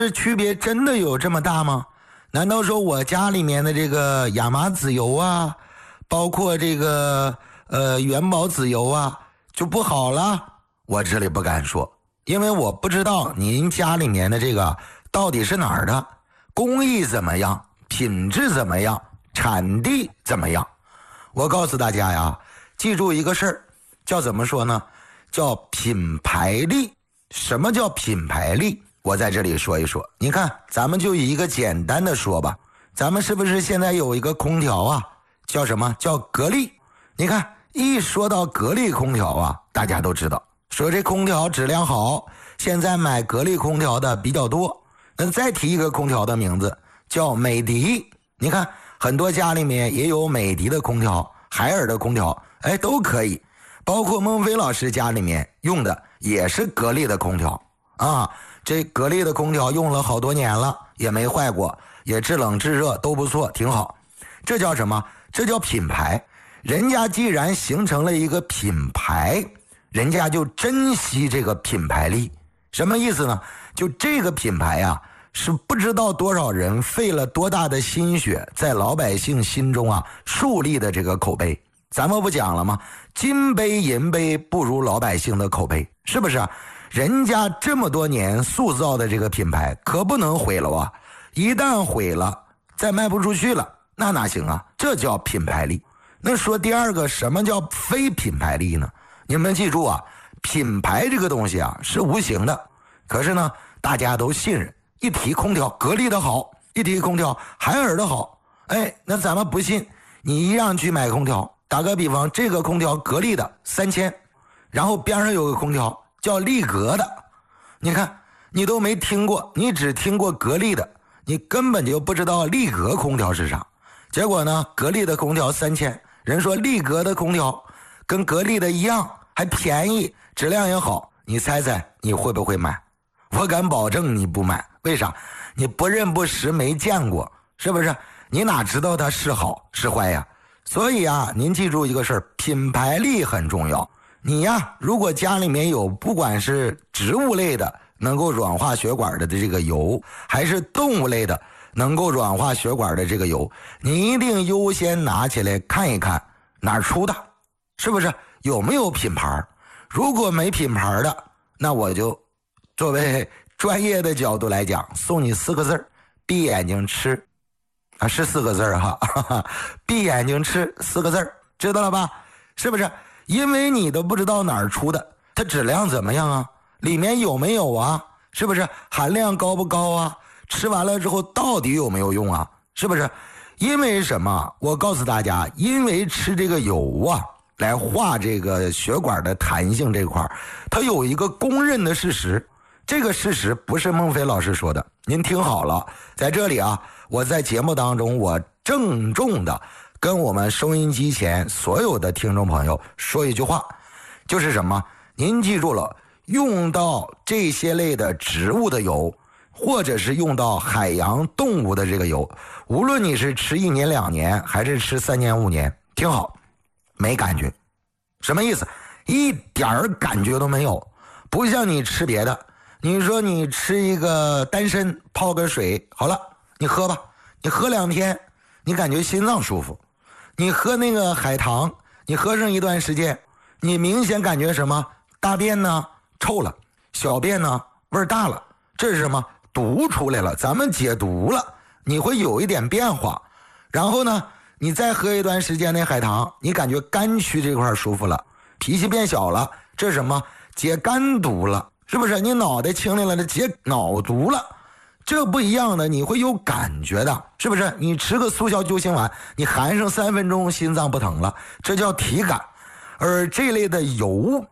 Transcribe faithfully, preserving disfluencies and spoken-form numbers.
这区别真的有这么大吗？难道说我家里面的这个亚麻籽油啊，包括这个呃元宝籽油啊就不好了？我这里不敢说，因为我不知道您家里面的这个到底是哪儿的，工艺怎么样，品质怎么样，产地怎么样。我告诉大家呀，记住一个事儿，叫怎么说呢？叫品牌力。什么叫品牌力？我在这里说一说。你看，咱们就以一个简单的说吧，咱们是不是现在有一个空调啊，叫什么？叫格力。你看，一说到格力空调啊，大家都知道，说这空调质量好，现在买格力空调的比较多。那再提一个空调的名字，叫美的。你看，很多家里面也有美的的空调，海尔的空调，哎，都可以。包括孟非老师家里面用的也是格力的空调啊，这格力的空调用了好多年了，也没坏过，也制冷制热都不错，挺好。这叫什么？这叫品牌。人家既然形成了一个品牌，人家就珍惜这个品牌力。什么意思呢？就这个品牌啊，是不知道多少人费了多大的心血，在老百姓心中啊树立的这个口碑。咱们不讲了吗？金杯银杯不如老百姓的口碑，是不是？人家这么多年塑造的这个品牌可不能毁了啊！一旦毁了，再卖不出去了，那哪行啊？这叫品牌力。那说第二个，什么叫非品牌力呢？你们记住啊，品牌这个东西啊是无形的，可是呢大家都信任。一提空调格力的好，一提空调海尔的好，哎，那咱们不信，你一样去买空调。打个比方，这个空调格力的三千，然后边上有个空调叫力格的，你看你都没听过，你只听过格力的，你根本就不知道力格空调是啥。结果呢，格力的空调三千，人说力格的空调跟格力的一样，还便宜，质量也好，你猜猜你会不会买？我敢保证你不买。为啥？你不认不识，没见过，是不是？你哪知道它是好是坏呀？所以啊，您记住一个事儿，品牌力很重要。你呀，如果家里面有不管是植物类的能够软化血管的这个油，还是动物类的能够软化血管的这个油，你一定优先拿起来看一看哪儿出的，是不是？有没有品牌？如果没品牌的，那我就作为专业的角度来讲，送你四个字儿：闭眼睛吃。啊，是四个字儿哈，哈哈，闭眼睛吃四个字儿，知道了吧？是不是？因为你都不知道哪儿出的，它质量怎么样啊？里面有没有啊？是不是？含量高不高啊？吃完了之后到底有没有用啊？是不是？因为什么？我告诉大家，因为吃这个油啊，来化这个血管的弹性这块，它有一个公认的事实。这个事实不是孟非老师说的，您听好了，在这里啊，我在节目当中，我郑重的跟我们收音机前所有的听众朋友说一句话，就是什么？您记住了，用到这些类的植物的油，或者是用到海洋动物的这个油，无论你是吃一年两年，还是吃三年五年，听好，没感觉。什么意思？一点儿感觉都没有，不像你吃别的。你说你吃一个丹参泡个水好了，你喝吧，你喝两天你感觉心脏舒服。你喝那个海棠，你喝上一段时间，你明显感觉什么？大便呢臭了，小便呢味儿大了，这是什么？毒出来了，咱们解毒了，你会有一点变化。然后呢你再喝一段时间那海棠，你感觉肝区这块舒服了，脾气变小了，这是什么？解肝毒了，是不是？你脑袋清理了，解脑毒了，这不一样的，你会有感觉的，是不是？你吃个速效救心丸，你含上三分钟心脏不疼了，这叫体感。而这类的油